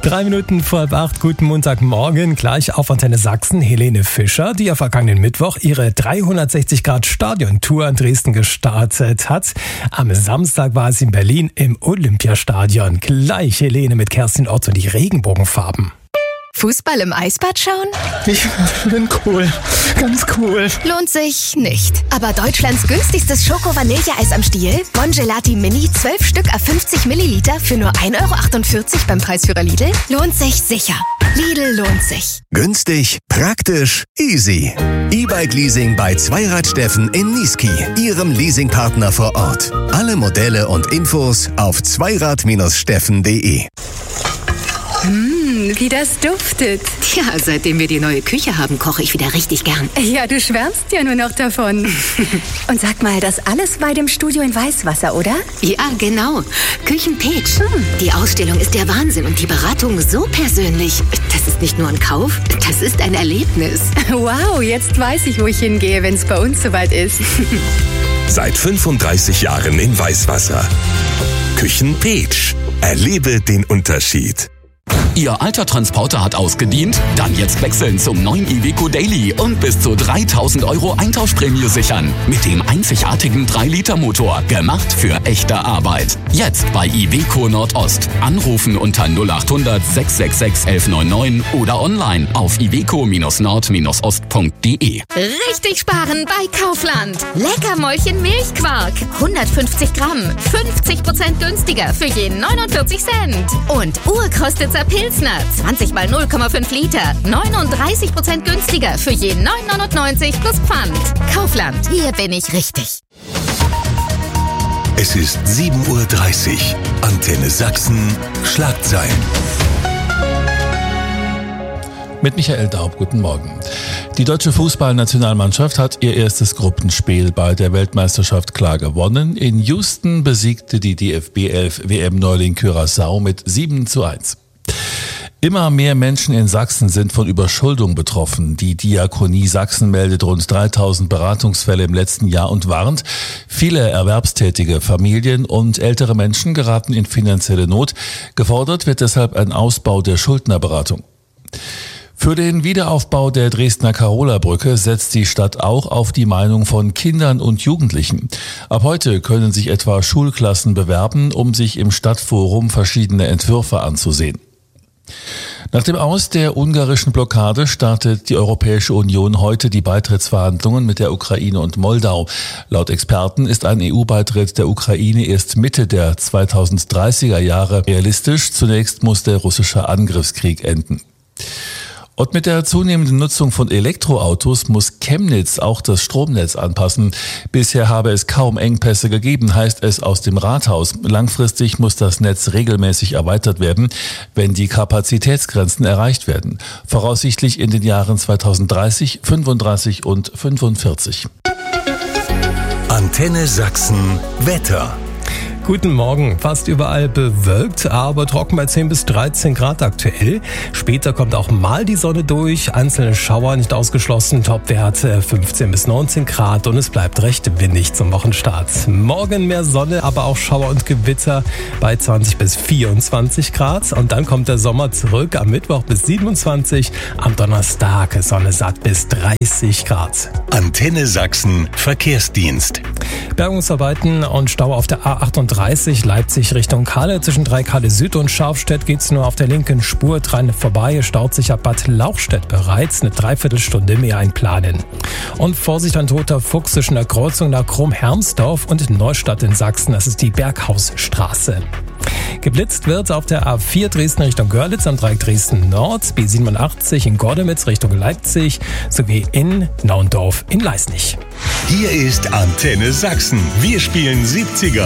3 Minuten vor 7:30, guten Montagmorgen. Gleich auf Antenne Sachsen Helene Fischer, die am vergangenen Mittwoch ihre 360-Grad-Stadion-Tour in Dresden gestartet hat. Am Samstag war sie in Berlin im Olympiastadion. Gleich Helene mit Kerstin Ott und die Regenbogenfarben. Fußball im Eisbad schauen? Ich bin cool. Ganz cool. Lohnt sich nicht. Aber Deutschlands günstigstes Schoko-Vanilleeis am Stiel? Bongelati Mini, 12 Stück auf 50 Milliliter für nur 1,48 € beim Preisführer Lidl? Lohnt sich sicher. Lidl lohnt sich. Günstig, praktisch, easy. E-Bike-Leasing bei Zweirad-Steffen in Niesky, Ihrem Leasingpartner vor Ort. Alle Modelle und Infos auf zweirad-steffen.de. Wie das duftet. Tja, seitdem wir die neue Küche haben, koche ich wieder richtig gern. Ja, du schwärmst ja nur noch davon. Und sag mal, das alles bei dem Studio in Weißwasser, oder? Ja, genau. Küchenpeach. Die Ausstellung ist der Wahnsinn und die Beratung so persönlich. Das ist nicht nur ein Kauf, das ist ein Erlebnis. Wow, jetzt weiß ich, wo ich hingehe, wenn es bei uns soweit ist. Seit 35 Jahren in Weißwasser. Küchenpeach. Erlebe den Unterschied. Ihr alter Transporter hat ausgedient? Dann jetzt wechseln zum neuen Iveco Daily und bis zu 3.000 € Eintauschprämie sichern. Mit dem einzigartigen 3-Liter-Motor. Gemacht für echte Arbeit. Jetzt bei Iveco Nordost. Anrufen unter 0800 666 1199 oder online auf iveco-nord-ost.de. Richtig sparen bei Kaufland. Leckermäulchen Milchquark. 150 Gramm. 50% günstiger für je 49 Cent. Und Urkrostitzer Pilzner. 20 mal 0,5 Liter. 39% günstiger für je 9,99 € plus Pfand. Kaufland. Hier bin ich richtig. Es ist 7:30 Uhr. Antenne Sachsen. Schlagzeilen. Mit Michael Daub, guten Morgen. Die deutsche Fußballnationalmannschaft hat ihr erstes Gruppenspiel bei der Weltmeisterschaft klar gewonnen. In Houston besiegte die DFB 11 WM-Neuling Curaçao mit 7:1. Immer mehr Menschen in Sachsen sind von Überschuldung betroffen. Die Diakonie Sachsen meldet rund 3.000 Beratungsfälle im letzten Jahr und warnt, viele erwerbstätige Familien und ältere Menschen geraten in finanzielle Not. Gefordert wird deshalb ein Ausbau der Schuldnerberatung. Für den Wiederaufbau der Dresdner Karola-Brücke setzt die Stadt auch auf die Meinung von Kindern und Jugendlichen. Ab heute können sich etwa Schulklassen bewerben, um sich im Stadtforum verschiedene Entwürfe anzusehen. Nach dem Aus der ungarischen Blockade startet die Europäische Union heute die Beitrittsverhandlungen mit der Ukraine und Moldau. Laut Experten ist ein EU-Beitritt der Ukraine erst Mitte der 2030er Jahre realistisch. Zunächst muss der russische Angriffskrieg enden. Und mit der zunehmenden Nutzung von Elektroautos muss Chemnitz auch das Stromnetz anpassen. Bisher habe es kaum Engpässe gegeben, heißt es aus dem Rathaus. Langfristig muss das Netz regelmäßig erweitert werden, wenn die Kapazitätsgrenzen erreicht werden. Voraussichtlich in den Jahren 2030, 35 und 45. Antenne Sachsen. Wetter. Guten Morgen. Fast überall bewölkt, aber trocken bei 10 bis 13 Grad aktuell. Später kommt auch mal die Sonne durch. Einzelne Schauer nicht ausgeschlossen. Topwerte 15 bis 19 Grad und es bleibt recht windig zum Wochenstart. Morgen mehr Sonne, aber auch Schauer und Gewitter bei 20 bis 24 Grad. Und dann kommt der Sommer zurück am Mittwoch bis 27. Am Donnerstag Sonne satt bis 30 Grad. Antenne Sachsen Verkehrsdienst. Bergungsarbeiten und Stau auf der A38 Leipzig Richtung Kalle. Zwischen Dreikalle Süd und Scharfstedt geht's nur auf der linken Spur dran vorbei. Staut sich ab Bad Lauchstädt bereits. Eine Dreiviertelstunde mehr einplanen. Und Vorsicht, ein toter Fuchs zwischen der Kreuzung nach Krumm-Hermsdorf und Neustadt in Sachsen. Das ist die Berghausstraße. Geblitzt wird auf der A4 Dresden Richtung Görlitz am Dreieck Dresden Nord, B87 in Gordemitz Richtung Leipzig sowie in Naundorf in Leisnig. Hier ist Antenne Sachsen. Wir spielen 70er.